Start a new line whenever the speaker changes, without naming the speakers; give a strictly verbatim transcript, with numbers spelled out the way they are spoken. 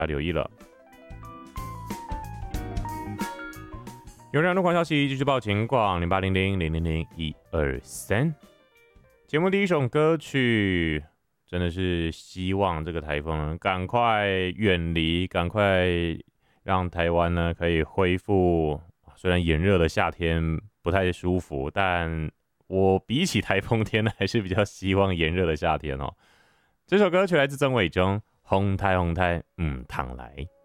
要留意了。有两路狂消息，继续报情况：零八零零零零零一二三。节目第一首歌曲，真的是希望这个台风赶快远离，赶快让台湾呢可以恢复。虽然炎热的夏天不太舒服，但我比起台风天呢，还是比较希望炎热的夏天哦。这首歌曲来自曾伟忠，红太红太唔通来。